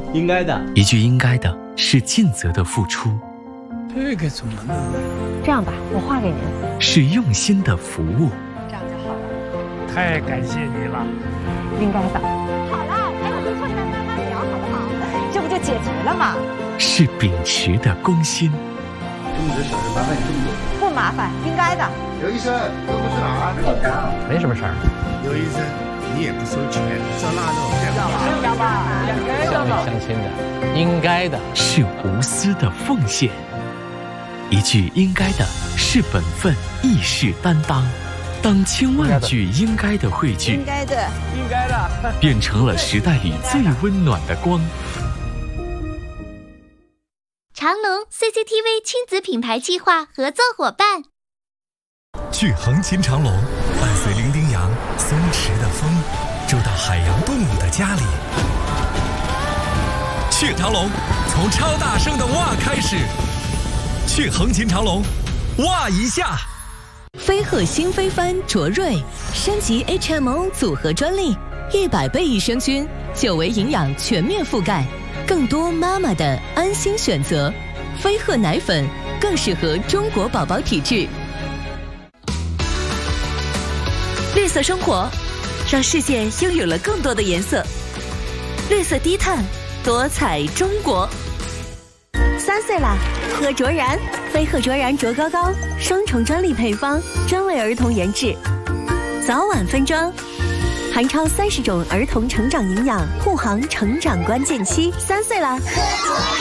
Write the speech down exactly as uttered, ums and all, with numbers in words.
应该的。 一句应该的是尽责的付出， 这个怎么弄？ 这样吧，我画给您。 是用心的服务。 这样就好了。 太感谢你了。 应该的。好了，还有工作再慢慢聊，好不好？这不就解决了吗？ 是秉持的公心。 种植小事麻烦你这么多。 不麻烦，应该的。 刘医生，这不是哪儿？老家。 没什么事儿。 刘医生，你也不收钱，照那种两两吧，两乡里乡亲的，应该的。 是无私的奉献。一句应该的是本分，义士担当。当千万句应该的汇聚， 应该的， 应该的， 变成了时代里最温暖的光。 长隆 C C T V 亲子品牌计划合作伙伴。 去横琴长隆，伴随伶仃洋松弛的风，住到海洋动物的家里。去长隆，从超大声的哇开始。去横琴长隆，哇一下。 飞鹤新飞帆卓瑞升级 H M O 组合专利，一百倍益生菌，久维营养全面覆盖，更多妈妈的安心选择。飞鹤奶粉更适合中国宝宝体质。绿色生活，让世界拥有了更多的颜色。绿色低碳，多彩中国。三岁啦，喝卓然，飞鹤卓然卓高高，双重专利配方，专为儿童研制，早晚分装，含超三十种儿童成长营养，护航成长关键期。三岁啦。